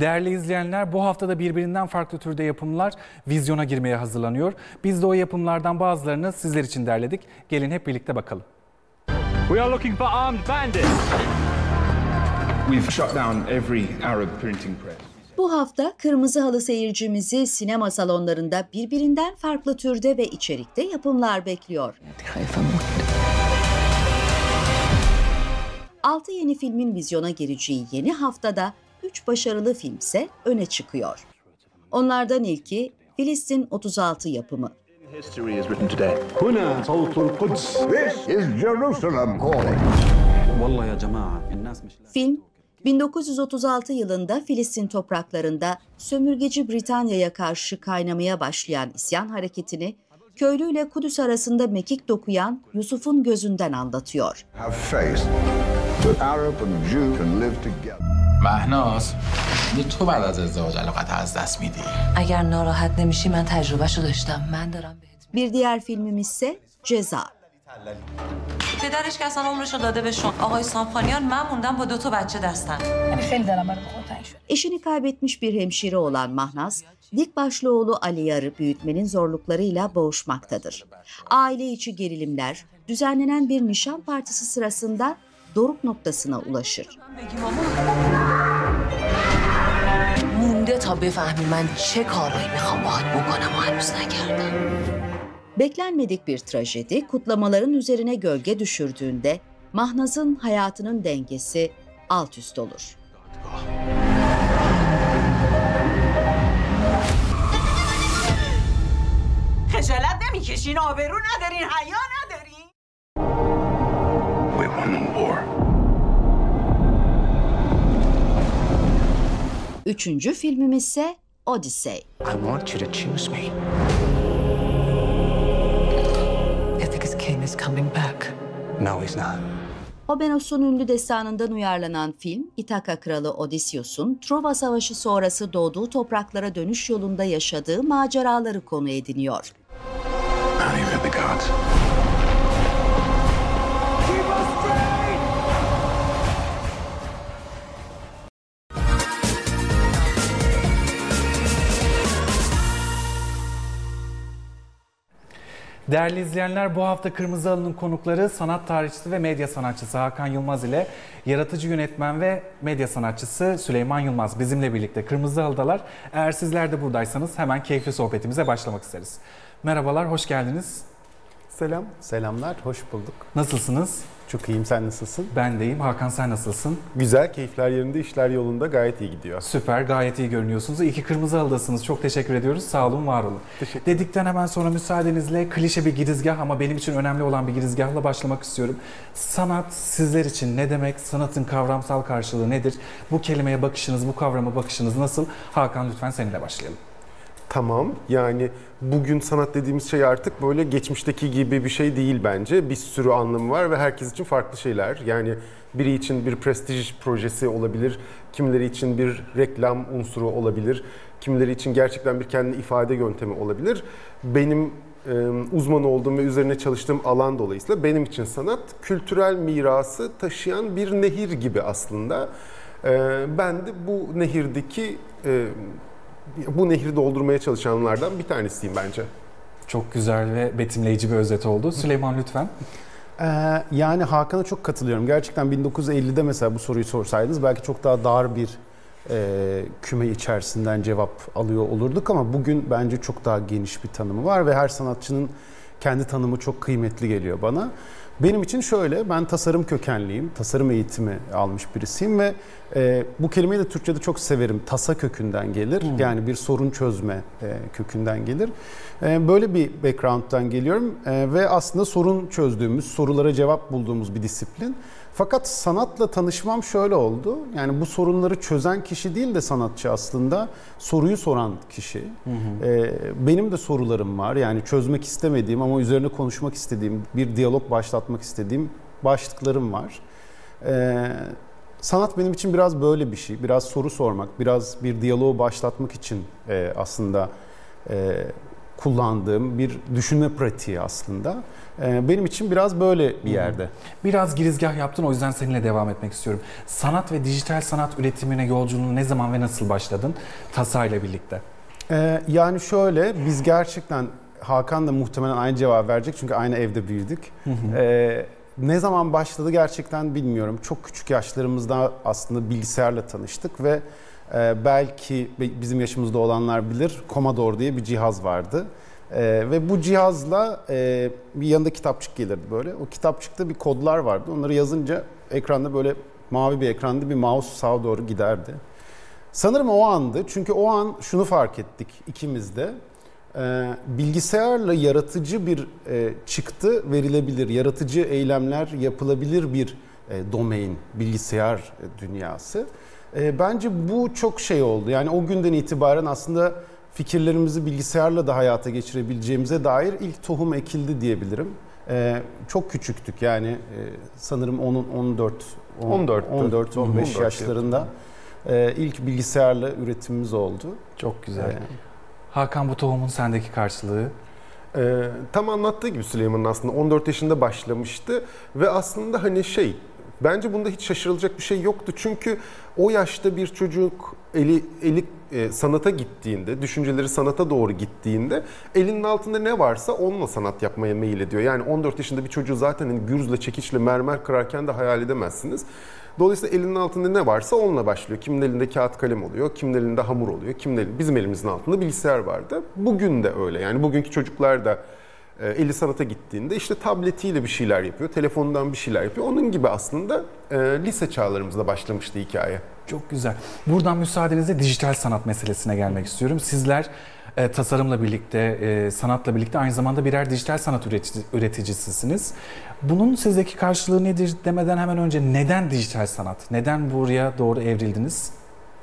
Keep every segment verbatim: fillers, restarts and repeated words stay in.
Değerli izleyenler, bu haftada birbirinden farklı türde yapımlar vizyona girmeye hazırlanıyor. Biz de o yapımlardan bazılarını sizler için derledik. Gelin hep birlikte bakalım. We are looking for armed bandits. We've shut down every Arab printing press. Bu hafta Kırmızı Halı seyircimizi sinema salonlarında birbirinden farklı türde ve içerikte yapımlar bekliyor. Altı yeni filmin vizyona gireceği yeni haftada üç başarılı filmse öne çıkıyor. Onlardan ilki Filistin otuz altı yapımı. History is written today. هنا صوت القدس. This is Jerusalem calling. والله يا جماعة الناس مش Film, bin dokuz yüz otuz altı yılında Filistin topraklarında sömürgeci Britanya'ya karşı kaynamaya başlayan isyan hareketini köylü ile Kudüs arasında mekik dokuyan Yusuf'un gözünden anlatıyor. Have faith that Arab and Jew can live together. مهناز به تو بعد از ازدواج علاقت از دست میدی. اگر ناراحت نمیشی من تجربهشو داشتم. من دارم بهت. Bir diğer filmimiz ise Ceza. پدرش که اصلا عمرشو داده به شما. آقای سامخانیان من موندم با دو تا بچه دستم. یعنی خیلی دلم برای بابا تنگ شد. Eşini kaybetmiş bir hemşire olan Mahnaz, dik başlı oğlu Ali Yar'ı büyütmenin zorluklarıyla boğuşmaktadır. Aile içi gerilimler, düzenlenen bir nişan partisi sırasında doruk noktasına ulaşır. مونده تا بفهمی من چه کارایی میخوام باهات بکنم و هنوز نکردم. Beklenmedik bir trajedi kutlamaların üzerine gölge düşürdüğünde Mahnaz'ın hayatının dengesi alt üst olur. خجالت نمیکشین آبرو ندارین حیا ندارین. We won the war. Üçüncü filmimiz ise Odyssey. I want you to choose me. I think his king is coming back. No, he's not. Homeros'un ünlü destanından uyarlanan film, İthaka kralı Odysseus'un Trova Savaşı sonrası doğduğu topraklara dönüş yolunda yaşadığı maceraları konu ediniyor. Not even the gods. Değerli izleyenler, bu hafta Kırmızı Halı'nın konukları sanat tarihçisi ve medya sanatçısı Hakan Yılmaz ile yaratıcı yönetmen ve medya sanatçısı Süleyman Yılmaz bizimle birlikte Kırmızı Halı'dalar. Eğer sizler de buradaysanız hemen keyifli sohbetimize başlamak isteriz. Merhabalar, hoş geldiniz. Selam, selamlar, hoş bulduk. Nasılsınız? Çok iyiyim, sen nasılsın? Ben de iyiyim. Hakan, sen nasılsın? Güzel, keyifler yerinde, işler yolunda, gayet iyi gidiyor. Süper, gayet iyi görünüyorsunuz. İyi ki Kırmızı Halı'dasınız. Çok teşekkür ediyoruz. Sağ olun, var olun. Dedikten hemen sonra müsaadenizle klişe bir girizgah ama benim için önemli olan bir girizgahla başlamak istiyorum. Sanat sizler için ne demek? Sanatın kavramsal karşılığı nedir? Bu kelimeye bakışınız, bu kavrama bakışınız nasıl? Hakan, lütfen seninle başlayalım. Tamam, yani bugün sanat dediğimiz şey artık böyle geçmişteki gibi bir şey değil bence. Bir sürü anlamı var ve herkes için farklı şeyler. Yani biri için bir prestij projesi olabilir, kimileri için bir reklam unsuru olabilir, kimileri için gerçekten bir kendi ifade yöntemi olabilir. Benim e, uzman olduğum ve üzerine çalıştığım alan dolayısıyla benim için sanat kültürel mirası taşıyan bir nehir gibi aslında. E, ben de bu nehirdeki... E, bu nehri doldurmaya çalışanlardan bir tanesiyim bence. Çok güzel ve betimleyici bir özet oldu. Süleyman, lütfen. Ee, yani Hakan'a çok katılıyorum. Gerçekten bin dokuz yüz ellide mesela bu soruyu sorsaydınız belki çok daha dar bir e, küme içerisinden cevap alıyor olurduk ama bugün bence çok daha geniş bir tanımı var ve her sanatçının kendi tanımı çok kıymetli geliyor bana. Benim için şöyle, ben tasarım kökenliyim, tasarım eğitimi almış birisiyim ve e, bu kelimeyi de Türkçe'de çok severim. Tasa kökünden gelir, hmm. yani bir sorun çözme e, kökünden gelir. E, böyle bir background'dan geliyorum e, ve aslında sorun çözdüğümüz, sorulara cevap bulduğumuz bir disiplin. Fakat sanatla tanışmam şöyle oldu, yani bu sorunları çözen kişi değil de sanatçı aslında, soruyu soran kişi. Hı hı. Ee, benim de sorularım var, yani çözmek istemediğim ama üzerine konuşmak istediğim, bir diyalog başlatmak istediğim başlıklarım var. Ee, sanat benim için biraz böyle bir şey, biraz soru sormak, biraz bir diyaloğu başlatmak için e, aslında... E, kullandığım bir düşünme pratiği aslında. Ee, benim için biraz böyle bir yerde. Biraz girizgah yaptın, o yüzden seninle devam etmek istiyorum. Sanat ve dijital sanat üretimine yolculuğun ne zaman ve nasıl başladın TASA'yla birlikte? Ee, yani şöyle, biz gerçekten, Hakan da muhtemelen aynı cevap verecek çünkü aynı evde büyüdük. Hı hı. Ee, ne zaman başladı gerçekten bilmiyorum. Çok küçük yaşlarımızda aslında bilgisayarla tanıştık ve e, belki bizim yaşımızda olanlar bilir, Commodore diye bir cihaz vardı. Ee, ve bu cihazla e, bir yanında kitapçık gelirdi böyle. O kitapçıkta bir kodlar vardı. Onları yazınca ekranda böyle mavi bir ekranda bir mouse sağa doğru giderdi. Sanırım o andı. Çünkü o an şunu fark ettik ikimiz de. Ee, bilgisayarla yaratıcı bir e, çıktı verilebilir, yaratıcı eylemler yapılabilir bir e, domain, bilgisayar e, dünyası. E, bence bu çok şey oldu. Yani o günden itibaren aslında fikirlerimizi bilgisayarla da hayata geçirebileceğimize dair ilk tohum ekildi diyebilirim. Ee, çok küçüktük yani e, sanırım on dört on beş yaşlarında e, ilk bilgisayarla üretimimiz oldu. Çok güzel. Ee, Hakan, bu tohumun sendeki karşılığı? Ee, tam anlattığı gibi Süleyman'ın aslında on dört yaşında başlamıştı ve aslında hani şey, bence bunda hiç şaşırılacak bir şey yoktu. Çünkü o yaşta bir çocuk eli eli e, sanata gittiğinde, düşünceleri sanata doğru gittiğinde elinin altında ne varsa onunla sanat yapmaya meyil ediyor. Yani on dört yaşında bir çocuğu zaten hani gürzle, çekiçle, mermer kırarken de hayal edemezsiniz. Dolayısıyla elinin altında ne varsa onunla başlıyor. Kimin elinde kağıt kalem oluyor, kimin elinde hamur oluyor, kimin elinde, bizim elimizin altında bilgisayar vardı. Bugün de öyle. Yani bugünkü çocuklar da e, eli sanata gittiğinde işte tabletiyle bir şeyler yapıyor, telefonundan bir şeyler yapıyor. Onun gibi aslında e, lise çağlarımızda başlamıştı hikaye. Çok güzel. Buradan müsaadenizle dijital sanat meselesine gelmek istiyorum. Sizler e, tasarımla birlikte, e, sanatla birlikte aynı zamanda birer dijital sanat üretici, üreticisisiniz. Bunun sizdeki karşılığı nedir demeden hemen önce neden dijital sanat? Neden buraya doğru evrildiniz?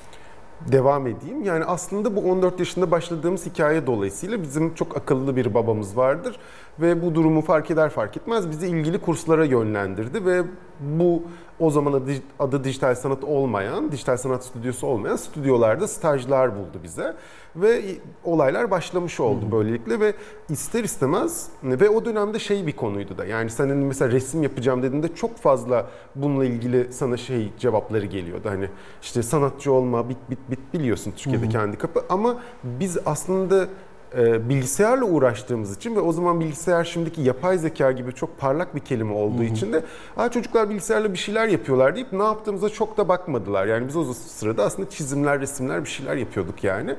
Devam edeyim. Yani aslında bu on dört yaşında başladığımız hikaye dolayısıyla bizim çok akıllı bir babamız vardır ve bu durumu fark eder fark etmez bizi ilgili kurslara yönlendirdi ve bu o zaman adı, adı dijital sanat olmayan, dijital sanat stüdyosu olmayan stüdyolarda stajlar buldu bize ve olaylar başlamış oldu hmm. böylelikle ve ister istemez ve o dönemde şey bir konuydu da, yani senin mesela resim yapacağım dediğinde çok fazla bununla ilgili sana şey cevapları geliyordu, hani işte sanatçı olma, bit bit bit biliyorsun Türkiye'deki hmm. handikapı, ama biz aslında e, bilgisayarla uğraştığımız için ve o zaman bilgisayar şimdiki yapay zeka gibi çok parlak bir kelime olduğu hmm. için de Aa, çocuklar bilgisayarla bir şeyler yapıyorlar deyip ne yaptığımıza çok da bakmadılar. Yani biz o sırada aslında çizimler, resimler bir şeyler yapıyorduk yani.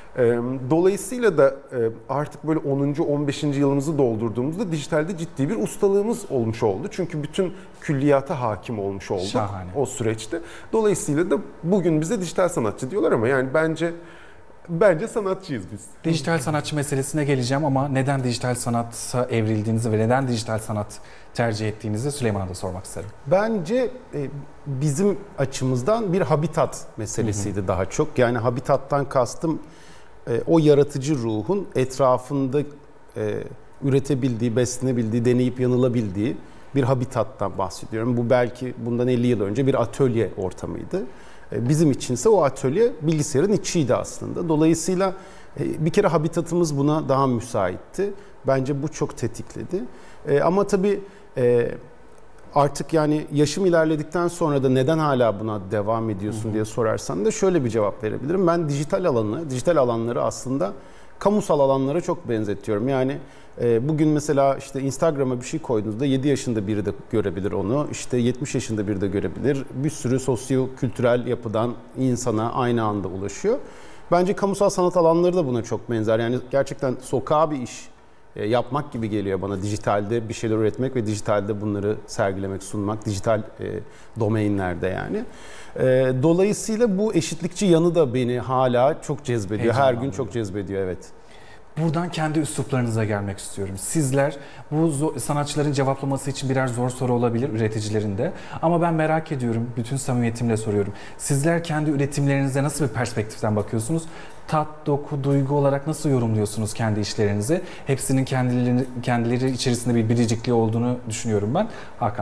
Dolayısıyla da artık böyle onuncu on beşinci yılımızı doldurduğumuzda dijitalde ciddi bir ustalığımız olmuş oldu. Çünkü bütün külliyata hakim olmuş olduk Şahane. o süreçte. Dolayısıyla da bugün bize dijital sanatçı diyorlar ama yani bence bence sanatçıyız biz. Dijital sanatçı meselesine geleceğim ama neden dijital sanata evrildiğinizi ve neden dijital sanat tercih ettiğinizi Süleyman'a da sormak isterim. Bence bizim açımızdan bir habitat meselesiydi hı hı. daha çok. Yani habitattan kastım o yaratıcı ruhun etrafında e, üretebildiği, beslenebildiği, deneyip yanılabildiği bir habitattan bahsediyorum. Bu belki bundan elli yıl önce bir atölye ortamıydı. E, bizim içinse o atölye bilgisayarın içiydi aslında. Dolayısıyla e, bir kere habitatımız buna daha müsaitti. Bence bu çok tetikledi. E, ama tabii e, artık yani yaşım ilerledikten sonra da neden hala buna devam ediyorsun hı hı. diye sorarsan da şöyle bir cevap verebilirim. Ben dijital alanı, dijital alanları aslında kamusal alanlara çok benzetiyorum. Yani e, bugün mesela işte Instagram'a bir şey koyduğunuzda yedi yaşında biri de görebilir onu, işte yetmiş yaşında biri de görebilir. Bir sürü sosyo-kültürel yapıdan insana aynı anda ulaşıyor. Bence kamusal sanat alanları da buna çok benzer. Yani gerçekten sokağa bir iş yapmak gibi geliyor bana, dijitalde bir şeyler üretmek ve dijitalde bunları sergilemek, sunmak, dijital e, domainlerde yani. E, dolayısıyla bu eşitlikçi yanı da beni hala çok cezbediyor. Her gün çok cezbediyor, evet. Buradan kendi üsluplarınıza gelmek istiyorum. Sizler bu sanatçıların cevaplaması için birer zor soru olabilir üreticilerin de. Ama ben merak ediyorum, bütün samimiyetimle soruyorum. Sizler kendi üretimlerinize nasıl bir perspektiften bakıyorsunuz? Tat, doku, duygu olarak nasıl yorumluyorsunuz kendi işlerinizi? Hepsinin kendileri, kendileri içerisinde bir biricikliği olduğunu düşünüyorum ben. Hakan.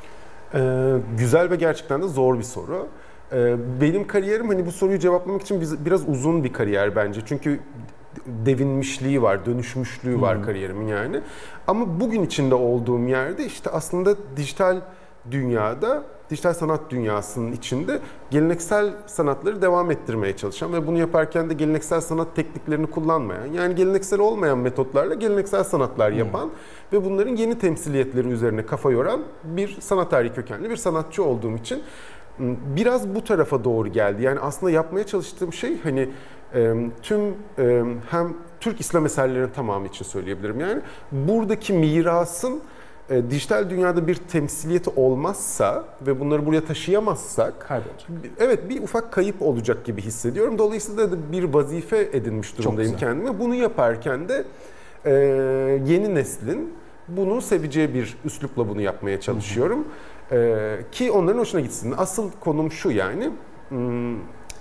Ee, güzel ve gerçekten de zor bir soru. Ee, benim kariyerim hani bu soruyu cevaplamak için biraz uzun bir kariyer bence. Çünkü devinmişliği var, dönüşmüşlüğü var kariyerimin yani. Ama bugün içinde olduğum yerde işte aslında dijital dünyada, dijital sanat dünyasının içinde geleneksel sanatları devam ettirmeye çalışan ve bunu yaparken de geleneksel sanat tekniklerini kullanmayan, yani geleneksel olmayan metotlarla geleneksel sanatlar yapan hmm. ve bunların yeni temsiliyetleri üzerine kafa yoran bir sanat tarihi kökenli bir sanatçı olduğum için biraz bu tarafa doğru geldi. Yani aslında yapmaya çalıştığım şey hani tüm hem Türk İslam eserlerinin tamamı için söyleyebilirim. Yani buradaki mirasın E, dijital dünyada bir temsiliyeti olmazsa ve bunları buraya taşıyamazsak kaybolacak. Evet, bir ufak kayıp olacak gibi hissediyorum. Dolayısıyla da bir vazife edinmiş durumdayım kendime. Bunu yaparken de e, yeni neslin bunu seveceği bir üslupla bunu yapmaya çalışıyorum. E, ki onların hoşuna gitsin. Asıl konum şu yani. Hmm,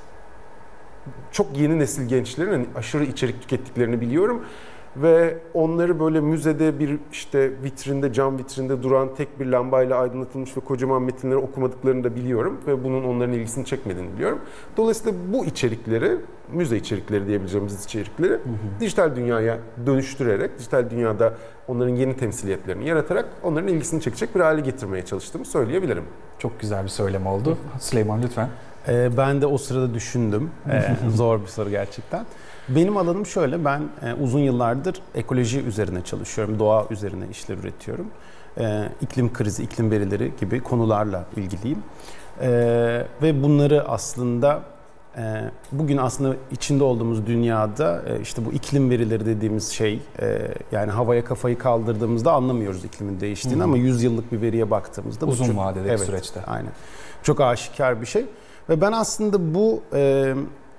çok yeni nesil gençlerin hani aşırı içerik tükettiklerini biliyorum. Ve onları böyle müzede bir işte vitrinde, cam vitrinde duran tek bir lambayla aydınlatılmış ve kocaman metinleri okumadıklarını da biliyorum. Ve bunun onların ilgisini çekmediğini biliyorum. Dolayısıyla bu içerikleri, müze içerikleri diyebileceğimiz içerikleri hı hı. dijital dünyaya dönüştürerek, dijital dünyada onların yeni temsiliyetlerini yaratarak onların ilgisini çekecek bir hale getirmeye çalıştığımı söyleyebilirim. Çok güzel bir söylem oldu. Süleyman lütfen. Ee, ben de o sırada düşündüm. Ee, zor bir soru gerçekten. Benim alanım şöyle, ben e, uzun yıllardır ekoloji üzerine çalışıyorum, doğa üzerine işler üretiyorum. E, iklim krizi, iklim verileri gibi konularla ilgiliyim. E, ve bunları aslında e, bugün aslında içinde olduğumuz dünyada e, işte bu iklim verileri dediğimiz şey, e, yani havaya kafayı kaldırdığımızda anlamıyoruz iklimin değiştiğini hmm. ama yüz yıllık bir veriye baktığımızda uzun bu çok, vadeli evet, süreçte. Aynen. Çok aşikar bir şey. Ve ben aslında bu e,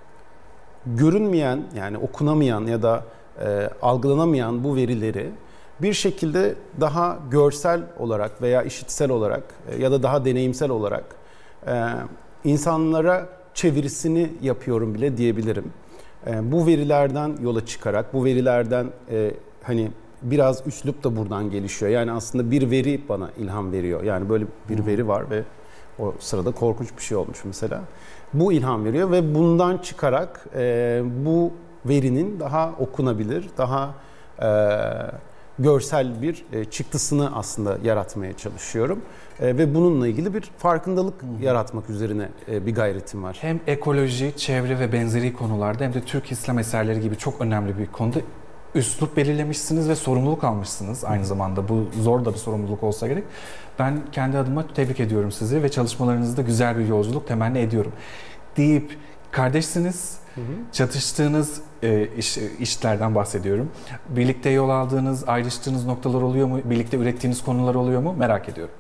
görünmeyen, yani okunamayan ya da e, algılanamayan bu verileri bir şekilde daha görsel olarak veya işitsel olarak e, ya da daha deneyimsel olarak e, insanlara çevirisini yapıyorum bile diyebilirim. E, bu verilerden yola çıkarak, bu verilerden e, hani biraz üslup da buradan gelişiyor. Yani aslında bir veri bana ilham veriyor. Yani böyle bir hmm. veri var ve o sırada korkunç bir şey olmuş mesela. Bu ilham veriyor ve bundan çıkarak e, bu verinin daha okunabilir, daha e, görsel bir e, çıktısını aslında yaratmaya çalışıyorum. E, ve bununla ilgili bir farkındalık hmm. yaratmak üzerine e, bir gayretim var. Hem ekoloji, çevre ve benzeri konularda hem de Türk İslam eserleri gibi çok önemli bir konuda üslup belirlemişsiniz ve sorumluluk almışsınız aynı zamanda. Bu zor da bir sorumluluk olsa gerek. Ben kendi adıma tebrik ediyorum sizi ve çalışmalarınızda güzel bir yolculuk temenni ediyorum. Deyip kardeşsiniz, hı hı. çatıştığınız e, iş, işlerden bahsediyorum. Birlikte yol aldığınız, ayrıştığınız noktalar oluyor mu? Birlikte ürettiğiniz konular oluyor mu? Merak ediyorum.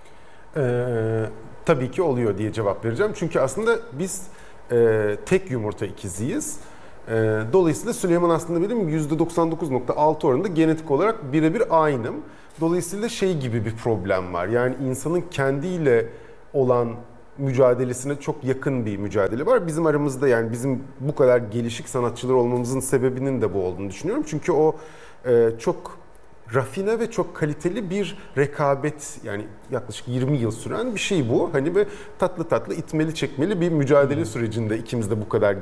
Ee, tabii ki oluyor diye cevap vereceğim. Çünkü aslında biz e, tek yumurta ikiziyiz. Dolayısıyla Süleyman aslında benim yüzde doksan dokuz nokta altı oranında genetik olarak birebir aynım. Dolayısıyla şey gibi bir problem var. Yani insanın kendiyle olan mücadelesine çok yakın bir mücadele var. Bizim aramızda yani bizim bu kadar gelişik sanatçılar olmamızın sebebinin de bu olduğunu düşünüyorum. Çünkü o çok rafine ve çok kaliteli bir rekabet, yani yaklaşık yirmi yıl süren bir şey bu. Hani ve tatlı tatlı itmeli çekmeli bir mücadele sürecinde ikimiz de bu kadar